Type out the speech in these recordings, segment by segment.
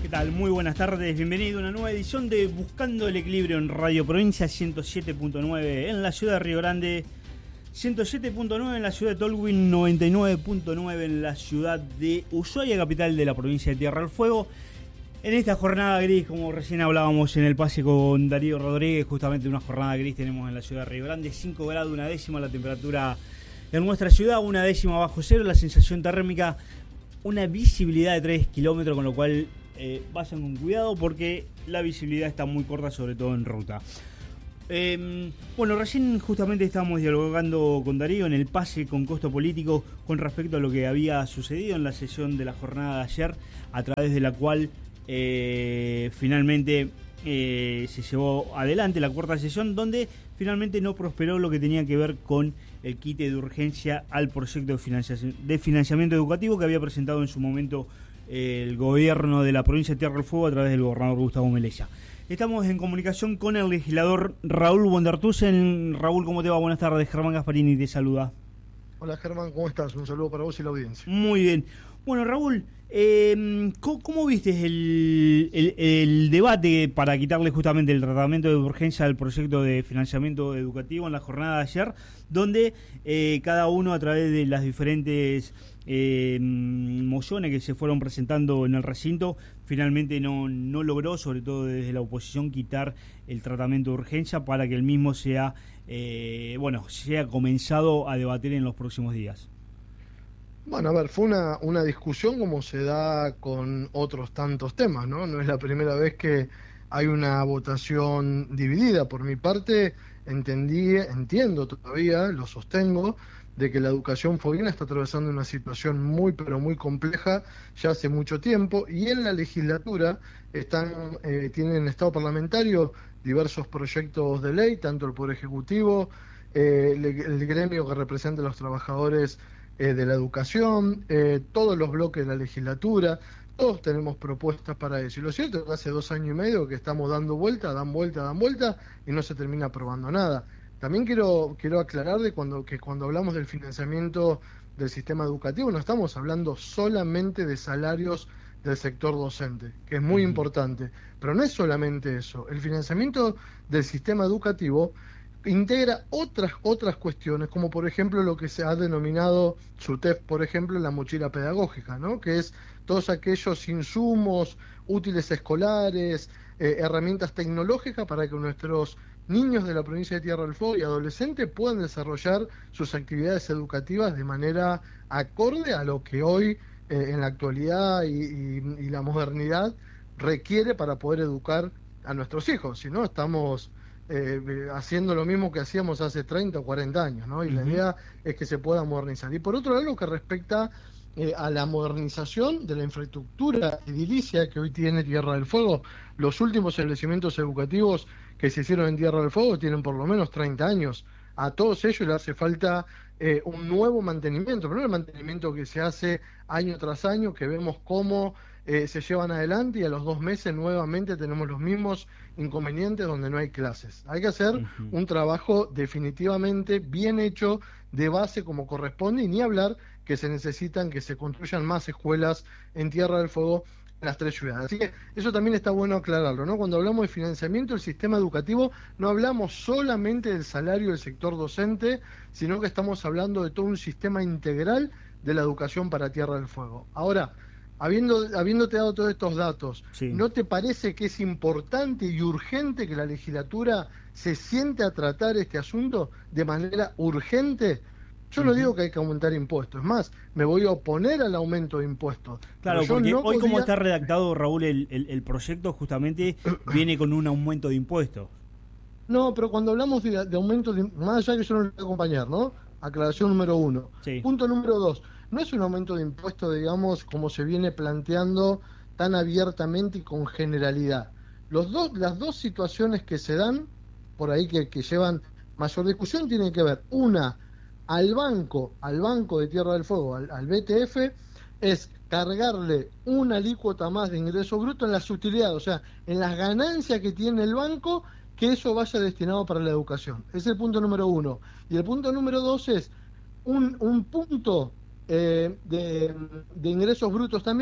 tal? Muy buenas tardes, bienvenido a una nueva edición de Buscando el Equilibrio en Radio Provincia 107.9 en la ciudad de Río Grande, 107.9 en la ciudad de Tolwyn, 99.9 en la ciudad de Ushuaia, capital de la provincia de Tierra del Fuego. En esta jornada gris, como recién hablábamos en el pase con Darío Rodríguez, justamente una jornada gris tenemos en la ciudad de Río Grande, 5 grados, una décima la temperatura en nuestra ciudad, una décima bajo cero, la sensación térmica, una visibilidad de 3 kilómetros, con lo cual vayan con cuidado porque la visibilidad está muy corta, sobre todo en ruta. Bueno, recién justamente estábamos dialogando con Darío en el pase con costo político con respecto a lo que había sucedido en la sesión de la jornada de ayer, a través de la cual finalmente se llevó adelante la cuarta sesión, donde finalmente no prosperó lo que tenía que ver con el quite de urgencia al proyecto de financiamiento educativo que había presentado en su momento el gobierno de la provincia de Tierra del Fuego a través del gobernador Gustavo Melella. Estamos en comunicación con el legislador Raúl Bondartusen. Raúl, ¿cómo te va? Buenas tardes. Germán Gasparini te saluda. Hola Germán, ¿cómo estás? Un saludo para vos y la audiencia. Muy bien. Bueno, Raúl, ¿cómo viste el debate para quitarle justamente el tratamiento de urgencia al proyecto de financiamiento educativo en la jornada de ayer, donde cada uno a través de las diferentes mociones que se fueron presentando en el recinto, finalmente no logró, sobre todo desde la oposición, quitar el tratamiento de urgencia para que el mismo sea comenzado a debatir en los próximos días? Bueno, a ver, fue una discusión como se da con otros tantos temas, ¿no? No es la primera vez que hay una votación dividida. Por mi parte, entiendo todavía, lo sostengo, de que la educación foguina está atravesando una situación muy, pero muy compleja ya hace mucho tiempo, y en la legislatura tienen en estado parlamentario diversos proyectos de ley, tanto el Poder Ejecutivo, el gremio que representa a los trabajadores de la educación, todos los bloques de la legislatura, todos tenemos propuestas para eso. Y lo cierto es que hace 2 años y medio que estamos dando vuelta, dan vuelta, y no se termina aprobando nada. También quiero aclarar que cuando hablamos del financiamiento del sistema educativo no estamos hablando solamente de salarios del sector docente, que es muy importante, pero no es solamente eso. El financiamiento del sistema educativo integra otras cuestiones, como por ejemplo lo que se ha denominado SUTEF, por ejemplo, la mochila pedagógica, ¿no? Que es todos aquellos insumos, útiles escolares, herramientas tecnológicas para que nuestros niños de la provincia de Tierra del Fuego y adolescentes puedan desarrollar sus actividades educativas de manera acorde a lo que hoy, en la actualidad y la modernidad, requiere para poder educar a nuestros hijos. Si no, estamos haciendo lo mismo que hacíamos hace 30 o 40 años, ¿no? Y la idea es que se pueda modernizar. Y por otro lado, lo que respecta a la modernización de la infraestructura edilicia que hoy tiene Tierra del Fuego, los últimos establecimientos educativos que se hicieron en Tierra del Fuego tienen por lo menos 30 años. A todos ellos les hace falta un nuevo mantenimiento, pero no el mantenimiento que se hace año tras año, que vemos cómo se llevan adelante y a los 2 meses nuevamente tenemos los mismos inconvenientes donde no hay clases. Hay que hacer un trabajo definitivamente bien hecho, de base como corresponde, y ni hablar que se necesitan que se construyan más escuelas en Tierra del Fuego, en las 3 ciudades. Así que eso también está bueno aclararlo, ¿no? Cuando hablamos de financiamiento del sistema educativo, no hablamos solamente del salario del sector docente, sino que estamos hablando de todo un sistema integral de la educación para Tierra del Fuego. Ahora, habiéndote dado todos estos datos, sí, ¿no te parece que es importante y urgente que la legislatura se siente a tratar este asunto de manera urgente? Yo no digo que hay que aumentar impuestos, es más, me voy a oponer al aumento de impuestos. Claro, porque hoy como está redactado, Raúl, el proyecto justamente viene con un aumento de impuestos. No, pero cuando hablamos de aumento de más allá que yo no lo voy a acompañar, ¿no? Aclaración número 1. Sí. Punto número 2. No es un aumento de impuestos, digamos, como se viene planteando tan abiertamente y con generalidad. Las dos situaciones que se dan por ahí que llevan mayor discusión tienen que ver, una, al banco de Tierra del Fuego, al BTF, es cargarle una alícuota más de ingreso bruto en las utilidades, o sea, en las ganancias que tiene el banco, que eso vaya destinado para la educación. Ese es el punto número 1. Y el punto número 2 es un punto de ingresos brutos también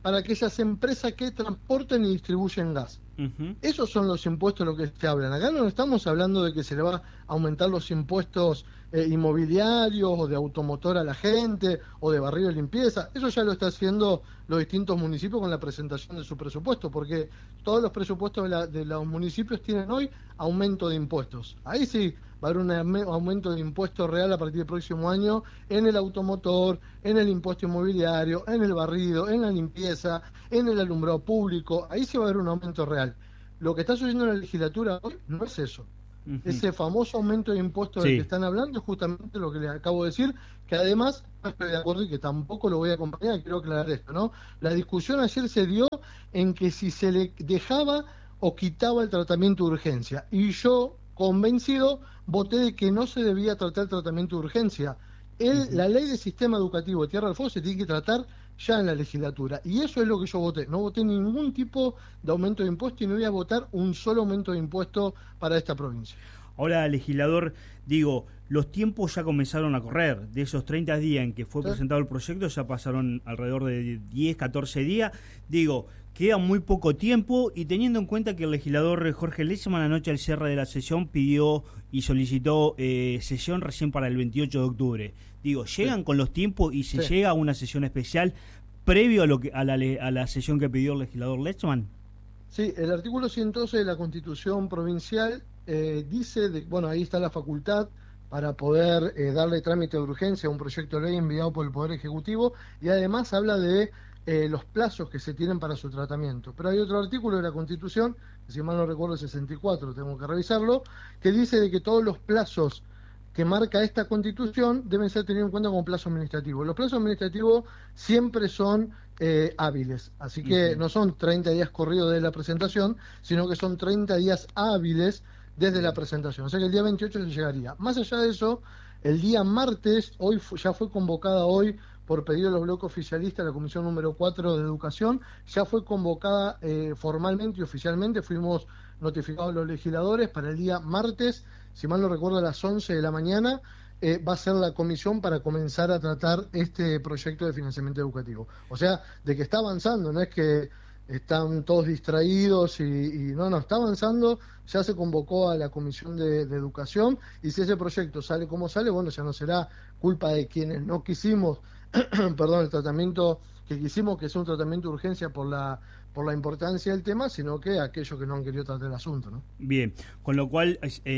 para aquellas empresas que transporten y distribuyen gas. Esos son los impuestos de los que se hablan. Acá no estamos hablando de que se le va a aumentar los impuestos inmobiliarios o de automotor a la gente o de barrio de limpieza. Eso ya lo está haciendo los distintos municipios con la presentación de su presupuesto, porque todos los presupuestos de los municipios tienen hoy aumento de impuestos. Ahí sí va a haber un aumento de impuesto real a partir del próximo año en el automotor, en el impuesto inmobiliario, en el barrido, en la limpieza, en el alumbrado público. Ahí sí va a haber un aumento real. Lo que está sucediendo en la legislatura hoy no es eso. Ese famoso aumento de impuestos del que están hablando es justamente lo que les acabo de decir, que además no estoy de acuerdo y que tampoco lo voy a acompañar, quiero aclarar esto, ¿no? La discusión ayer se dio en que si se le dejaba o quitaba el tratamiento de urgencia, y yo, convencido, voté de que no se debía tratar el tratamiento de urgencia. La ley de sistema educativo de Tierra del Fuego se tiene que tratar ya en la legislatura, y eso es lo que yo voté. No voté ningún tipo de aumento de impuesto y no voy a votar un solo aumento de impuesto para esta provincia. Ahora, legislador, digo, los tiempos ya comenzaron a correr. De esos 30 días en que fue presentado el proyecto, ya pasaron alrededor de 10, 14 días. Digo, queda muy poco tiempo, y teniendo en cuenta que el legislador Jorge Leschmann anoche al cierre de la sesión pidió y solicitó sesión recién para el 28 de octubre. Digo, ¿llegan con los tiempos y se llega a una sesión especial previo a la sesión que pidió el legislador Leschmann? Sí, el artículo 112 de la Constitución Provincial dice, bueno, ahí está la facultad para poder darle trámite de urgencia a un proyecto de ley enviado por el Poder Ejecutivo, y además habla de los plazos que se tienen para su tratamiento. Pero hay otro artículo de la Constitución, si mal no recuerdo el 64, tengo que revisarlo, que dice de que todos los plazos que marca esta Constitución deben ser tenidos en cuenta como plazos administrativos. Los plazos administrativos siempre son hábiles, así que no son 30 días corridos de la presentación, sino que son 30 días hábiles desde la presentación. O sea que el día 28 se llegaría. Más allá de eso, el día martes, ya fue convocada hoy por pedido de los bloques oficialistas, la comisión número 4 de educación, ya fue convocada formalmente y oficialmente, fuimos notificados los legisladores para el día martes, si mal no recuerdo a las 11 de la mañana, va a ser la comisión para comenzar a tratar este proyecto de financiamiento educativo. O sea, de que está avanzando, no es que están todos distraídos y no, está avanzando. Ya se convocó a la Comisión de Educación, y si ese proyecto sale como sale, bueno, ya no será culpa de quienes no quisimos, perdón, el tratamiento que quisimos, que es un tratamiento de urgencia por la importancia del tema, sino que aquellos que no han querido tratar el asunto, ¿no? Bien, con lo cual,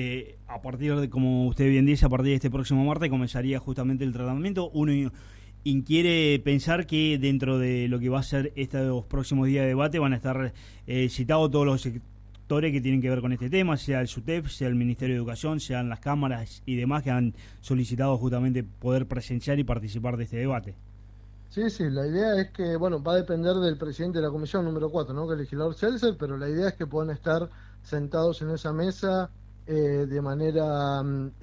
a partir de, como usted bien dice, a partir de este próximo martes comenzaría justamente el tratamiento. Uno quiere pensar que dentro de lo que va a ser estos próximos días de debate van a estar citados todos los sectores que tienen que ver con este tema, sea el SUTEP, sea el Ministerio de Educación, sean las cámaras y demás que han solicitado justamente poder presenciar y participar de este debate. Sí, la idea es que, bueno, va a depender del presidente de la comisión número 4, ¿no?, que es el legislador Celser, pero la idea es que puedan estar sentados en esa mesa de manera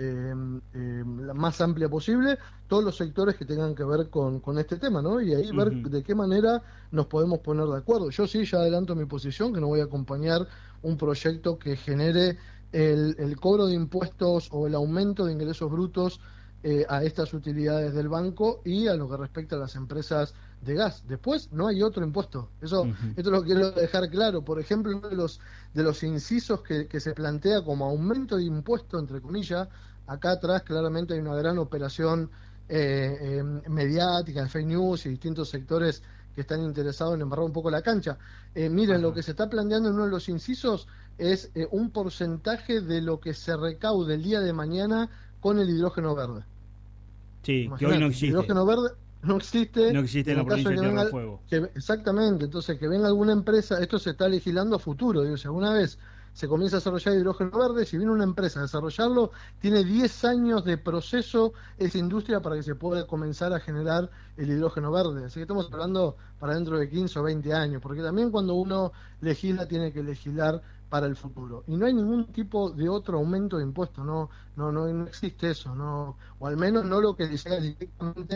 la más amplia posible todos los sectores que tengan que ver con este tema, ¿no? Y ahí ver de qué manera nos podemos poner de acuerdo. Yo sí, ya adelanto mi posición, que no voy a acompañar un proyecto que genere el cobro de impuestos o el aumento de ingresos brutos a estas utilidades del banco y a lo que respecta a las empresas de gas. Después no hay otro impuesto. Esto lo quiero dejar claro. Por ejemplo, uno de los incisos que se plantea como aumento de impuesto, entre comillas, acá atrás claramente hay una gran operación mediática, de fake news y distintos sectores que están interesados en embarrar un poco la cancha. Miren, lo que se está planteando en uno de los incisos es un porcentaje de lo que se recaude el día de mañana con el hidrógeno verde. Sí, que hoy no existe. El hidrógeno verde no existe en la provincia de Tierra del Fuego. Exactamente, entonces que venga alguna empresa, esto se está legislando a futuro, digo, si alguna vez se comienza a desarrollar hidrógeno verde, si viene una empresa a desarrollarlo, tiene 10 años de proceso esa industria para que se pueda comenzar a generar el hidrógeno verde. Así que estamos hablando para dentro de 15 o 20 años, porque también cuando uno legisla tiene que legislar para el futuro. Y no hay ningún tipo de otro aumento de impuestos, no existe eso, no, o al menos no lo que llega directamente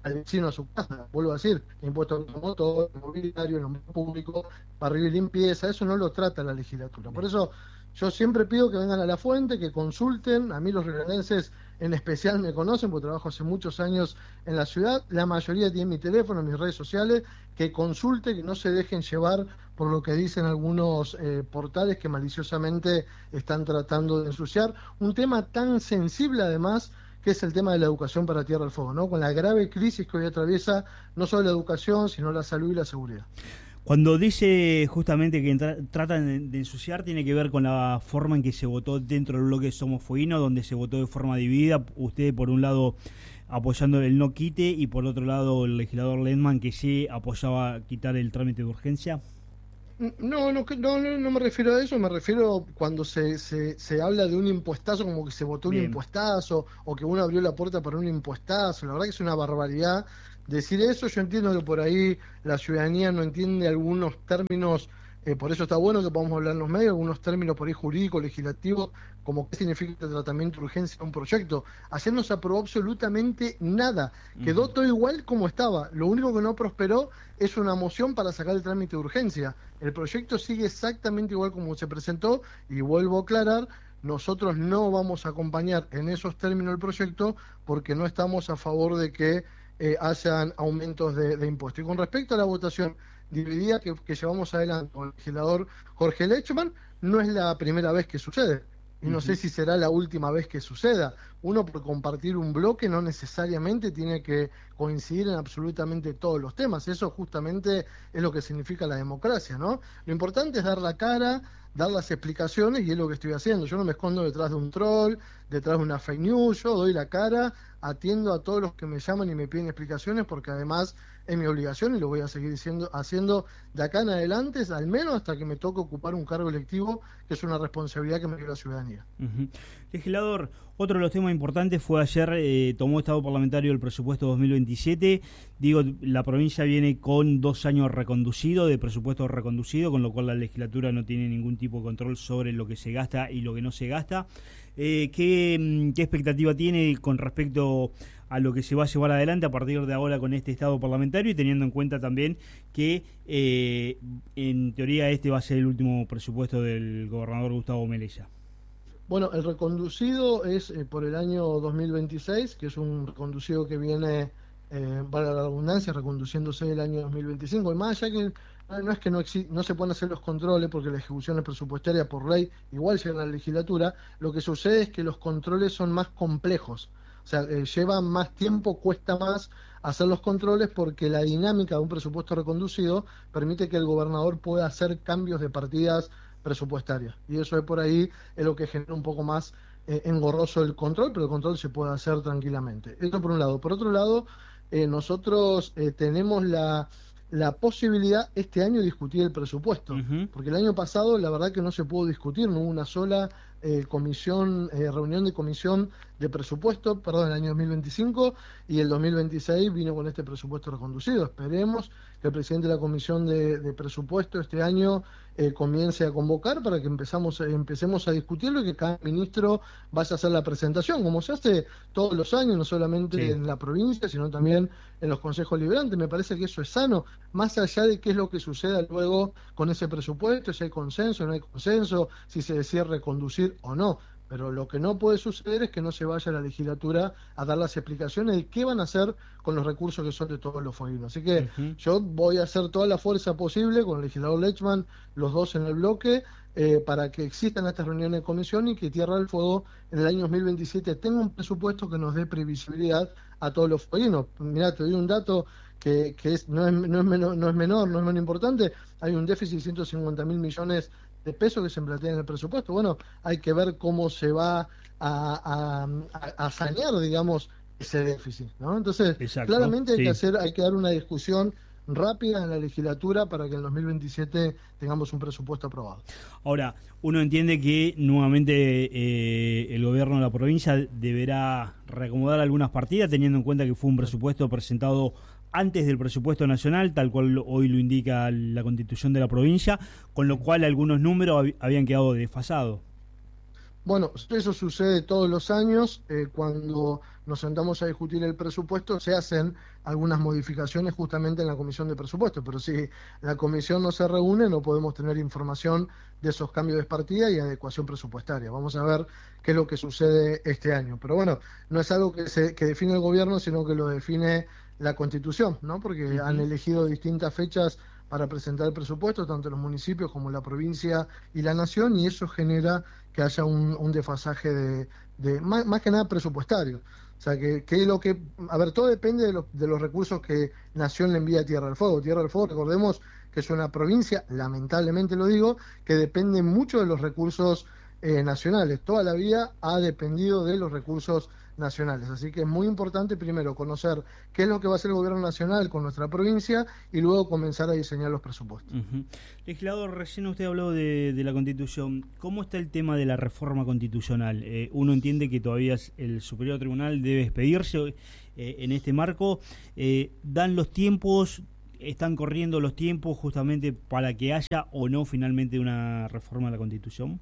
al vecino a su casa. Vuelvo a decir, impuesto automotor, inmobiliario, lo público, barrio y limpieza, eso no lo trata la legislatura. Por eso yo siempre pido que vengan a la fuente, que consulten. A mí los riorandenses en especial me conocen, porque trabajo hace muchos años en la ciudad. La mayoría tiene mi teléfono, mis redes sociales, que consulte, que no se dejen llevar por lo que dicen algunos portales que maliciosamente están tratando de ensuciar un tema tan sensible, además, que es el tema de la educación para Tierra del Fuego, ¿no? Con la grave crisis que hoy atraviesa no solo la educación, sino la salud y la seguridad. Cuando dice justamente que tratan de ensuciar, tiene que ver con la forma en que se votó dentro del bloque Somos Fueguinos, donde se votó de forma dividida. Usted, por un lado, apoyando el no quite, y por otro lado, el legislador Lendman, que sí apoyaba quitar el trámite de urgencia. No me refiero a eso, me refiero cuando se habla de un impuestazo, como que se votó un impuestazo, o que uno abrió la puerta para un impuestazo. La verdad que es una barbaridad decir eso. Yo entiendo que por ahí la ciudadanía no entiende algunos términos, por eso está bueno que podamos hablar en los medios, algunos términos por ahí jurídicos, legislativos, como qué significa el tratamiento de urgencia de un proyecto. Ayer no se aprobó absolutamente nada, quedó todo igual como estaba. Lo único que no prosperó es una moción para sacar el trámite de urgencia. El proyecto sigue exactamente igual como se presentó, y vuelvo a aclarar, nosotros no vamos a acompañar en esos términos el proyecto, porque no estamos a favor de que hayan aumentos de impuestos. Y con respecto a la votación dividida que llevamos adelante con el legislador Jorge Lechman, no es la primera vez que sucede, y no sé si será la última vez que suceda. Uno, por compartir un bloque, no necesariamente tiene que coincidir en absolutamente todos los temas. Eso justamente es lo que significa la democracia, ¿no? Lo importante es dar la cara, dar las explicaciones, y es lo que estoy haciendo. Yo no me escondo detrás de un troll, detrás de una fake news. Yo doy la cara, atiendo a todos los que me llaman y me piden explicaciones, porque además es mi obligación, y lo voy a seguir haciendo de acá en adelante, al menos hasta que me toque ocupar un cargo electivo, que es una responsabilidad que me dio la ciudadanía. Legislador, otro de los temas importantes fue ayer, tomó estado parlamentario el presupuesto 2027. Digo, la provincia viene con 2 años reconducido, de presupuesto reconducido, con lo cual la legislatura no tiene ningún tipo de control sobre lo que se gasta y lo que no se gasta. ¿Qué expectativa tiene con respecto a lo que se va a llevar adelante a partir de ahora con este estado parlamentario, y teniendo en cuenta también que en teoría este va a ser el último presupuesto del gobernador Gustavo Melella? Bueno, el reconducido es por el año 2026, que es un reconducido que viene, para la redundancia, reconduciéndose el año 2025. Y más allá que no es que no se puedan hacer los controles, porque la ejecución es presupuestaria por ley, igual llega a la legislatura. Lo que sucede es que los controles son más complejos. O sea, lleva más tiempo, cuesta más hacer los controles, porque la dinámica de un presupuesto reconducido permite que el gobernador pueda hacer cambios de partidas presupuestarias. Y eso es por ahí es lo que genera un poco más engorroso el control, pero el control se puede hacer tranquilamente. Eso por un lado. Por otro lado, nosotros tenemos la posibilidad este año de discutir el presupuesto, porque el año pasado la verdad que no se pudo discutir, no hubo una sola reunión de comisión de presupuesto, perdón, el año 2025, y el 2026 vino con este presupuesto reconducido. Esperemos que el presidente de la comisión de presupuesto este año comience a convocar para que empecemos a discutirlo, y que cada ministro vaya a hacer la presentación, como se hace todos los años, no solamente en la provincia, sino también en los consejos liberantes. Me parece que eso es sano, más allá de qué es lo que suceda luego con ese presupuesto, si hay consenso, no hay consenso, si se decide reconducir o no. Pero lo que no puede suceder es que no se vaya a la legislatura a dar las explicaciones de qué van a hacer con los recursos que son de todos los fueguinos. Así que yo voy a hacer toda la fuerza posible con el legislador Lechman, los dos en el bloque, para que existan estas reuniones de comisión, y que Tierra del Fuego en el año 2027 tenga un presupuesto que nos dé previsibilidad a todos los fueguinos. Mirá, te doy un dato que no es menor, no es menos importante. Hay un déficit de 150.000 millones de pesos que se plantea en el presupuesto. Bueno, hay que ver cómo se va a sanear, digamos, ese déficit, ¿no? Entonces, claramente hay que dar una discusión rápida en la legislatura para que en 2027 tengamos un presupuesto aprobado. Ahora, uno entiende que nuevamente el gobierno de la provincia deberá reacomodar algunas partidas, teniendo en cuenta que fue un presupuesto presentado antes del presupuesto nacional, tal cual hoy lo indica la Constitución de la provincia, con lo cual algunos números habían quedado desfasados. Bueno, eso sucede todos los años. Cuando nos sentamos a discutir el presupuesto, se hacen algunas modificaciones justamente en la comisión de presupuesto, pero si la comisión no se reúne, no podemos tener información de esos cambios de partida y adecuación presupuestaria. Vamos a ver qué es lo que sucede este año. Pero bueno, no es algo que define el gobierno, sino que lo define la Constitución, ¿no? Porque han elegido distintas fechas para presentar el presupuesto, tanto los municipios como la provincia y la nación, y eso genera que haya un desfasaje de más que nada presupuestario. O sea, que lo que... A ver, todo depende de los recursos que Nación le envía a Tierra del Fuego. Tierra del Fuego, recordemos que es una provincia, lamentablemente lo digo, que depende mucho de los recursos nacionales. Toda la vida ha dependido de los recursos nacionales. Así que es muy importante primero conocer qué es lo que va a hacer el gobierno nacional con nuestra provincia y luego comenzar a diseñar los presupuestos. Legislador, recién usted habló de la Constitución. ¿Cómo está el tema de la reforma constitucional? Uno entiende que todavía el Superior Tribunal debe expedirse en este marco. ¿Dan los tiempos? ¿Están corriendo los tiempos justamente para que haya o no finalmente una reforma de la Constitución?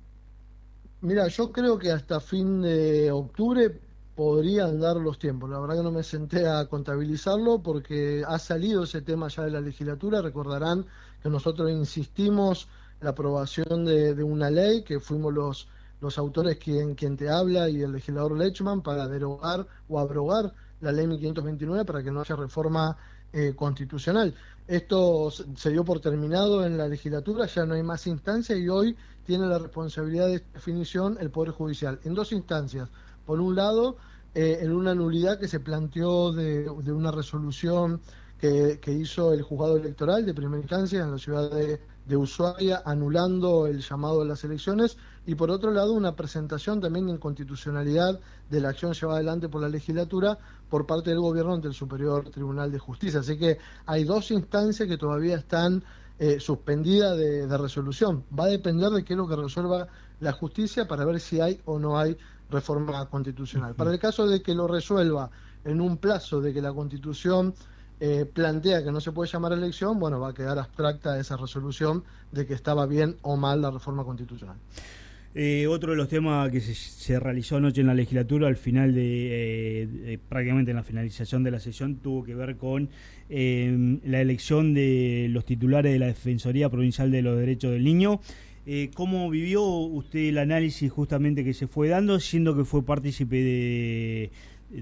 Mira, yo creo que hasta fin de octubre podrían dar los tiempos. La verdad que no me senté a contabilizarlo porque ha salido ese tema ya de la legislatura. Recordarán que nosotros insistimos en la aprobación de una ley, que fuimos los autores quien te habla y el legislador Lechman, para derogar o abrogar la ley 1529 para que no haya reforma constitucional. Esto se dio por terminado en la legislatura, ya no hay más instancias y hoy tiene la responsabilidad de definición el Poder Judicial en dos instancias. Por un lado, en una nulidad que se planteó de una resolución que hizo el juzgado electoral de primera instancia en la ciudad de Ushuaia, anulando el llamado a las elecciones, y por otro lado una presentación también de inconstitucionalidad de la acción llevada adelante por la legislatura por parte del gobierno ante el Superior Tribunal de Justicia. Así que hay dos instancias que todavía están suspendidas de resolución. Va a depender de qué es lo que resuelva la justicia para ver si hay o no hay reforma constitucional. Para el caso de que lo resuelva en un plazo de que la Constitución plantea que no se puede llamar a elección, bueno, va a quedar abstracta esa resolución de que estaba bien o mal la reforma constitucional. Otro de los temas que se realizó anoche en la legislatura, al final prácticamente en la finalización de la sesión, tuvo que ver con la elección de los titulares de la Defensoría Provincial de los Derechos del Niño. ¿Cómo vivió usted el análisis justamente que se fue dando, siendo que fue partícipe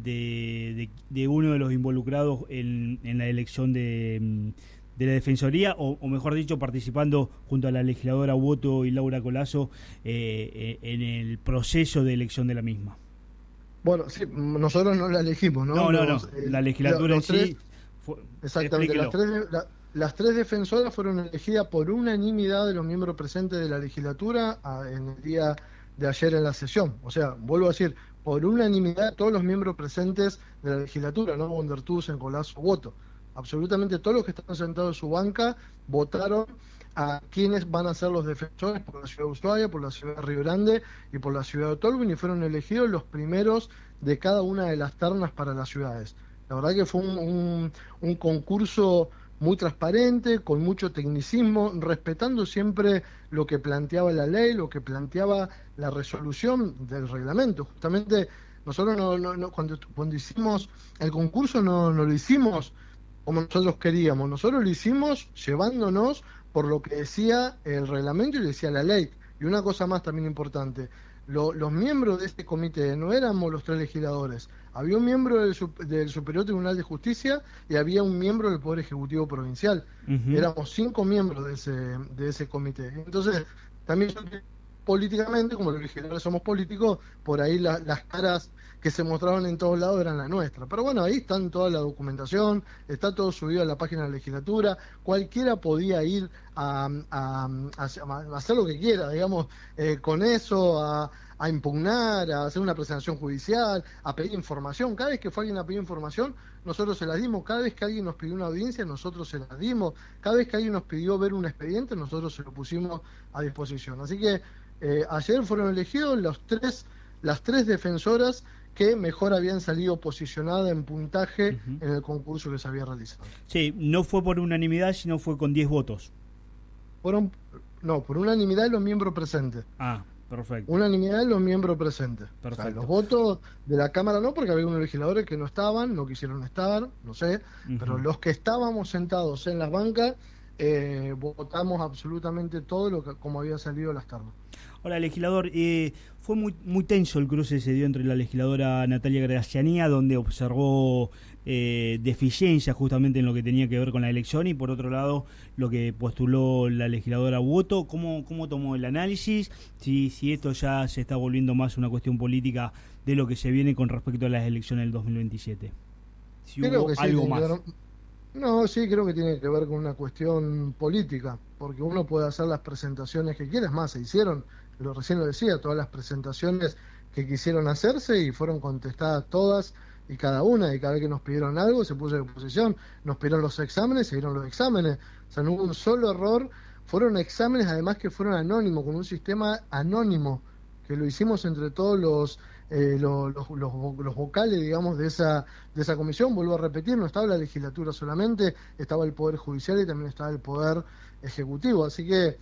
de uno de los involucrados en la elección de la Defensoría, o mejor dicho, participando junto a la legisladora Boto y Laura Colazo en el proceso de elección de la misma? Bueno, sí, nosotros no la elegimos, ¿no? No, la legislatura en sí... Exactamente, las tres defensoras fueron elegidas por unanimidad de los miembros presentes de la legislatura en el día de ayer en la sesión. O sea, vuelvo a decir, por unanimidad todos los miembros presentes de la legislatura, no Wondertusen, Colazo, Boto. Absolutamente todos los que están sentados en su banca votaron a quienes van a ser los defensores por la ciudad de Ushuaia, por la ciudad de Río Grande y por la ciudad de Tolwyn, y fueron elegidos los primeros de cada una de las ternas para las ciudades. La verdad que fue un concurso muy transparente, con mucho tecnicismo, respetando siempre lo que planteaba la ley, lo que planteaba la resolución del reglamento. Justamente nosotros cuando hicimos el concurso no lo hicimos como nosotros queríamos, nosotros lo hicimos llevándonos por lo que decía el reglamento y decía la ley. Y una cosa más también importante, los miembros de este comité no éramos los tres legisladores, había un miembro del Superior Tribunal de Justicia y había un miembro del Poder Ejecutivo Provincial. Éramos 5 miembros de ese comité. Entonces, también políticamente, como los legisladores somos políticos, por ahí las caras que se mostraban en todos lados eran la nuestra. Pero bueno, ahí están toda la documentación, está todo subido a la página de la legislatura, cualquiera podía ir a hacer lo que quiera, digamos, con eso, a impugnar, a hacer una presentación judicial, a pedir información. Cada vez que fue alguien a pedir información, nosotros se la dimos. Cada vez que alguien nos pidió una audiencia, nosotros se la dimos. Cada vez que alguien nos pidió ver un expediente, nosotros se lo pusimos a disposición. Así que ayer fueron elegidos las tres defensoras que mejor habían salido posicionadas en puntaje en el concurso que se había realizado. Sí, no fue por unanimidad, sino fue con 10 votos. Por unanimidad de los miembros presentes. Perfecto. Unanimidad de los miembros presentes. Perfecto. O sea, los votos de la Cámara no, porque había unos legisladores que no estaban, no quisieron estar, no sé, pero los que estábamos sentados en las bancas, votamos absolutamente todo lo que como había salido las ternas. Hola, legislador. Fue muy tenso el cruce que se dio entre la legisladora Natalia Gracianía, donde observó deficiencias justamente en lo que tenía que ver con la elección, y por otro lado lo que postuló la legisladora Boto. ¿Cómo tomó el análisis? Si esto ya se está volviendo más una cuestión política de lo que se viene con respecto a las elecciones del 2027. Si creo hubo que sí, algo más. No, sí, creo que tiene que ver con una cuestión política, porque uno puede hacer las presentaciones que quiera. Es más, se hicieron, recién lo decía, todas las presentaciones que quisieron hacerse y fueron contestadas todas y cada una, y cada vez que nos pidieron algo se puso en oposición, nos pidieron los exámenes, se dieron los exámenes, o sea, no hubo un solo error, fueron exámenes además que fueron anónimos, con un sistema anónimo, que lo hicimos entre todos los vocales, digamos, de esa comisión. Vuelvo a repetir, no estaba la legislatura solamente, estaba el Poder Judicial y también estaba el Poder Ejecutivo, así que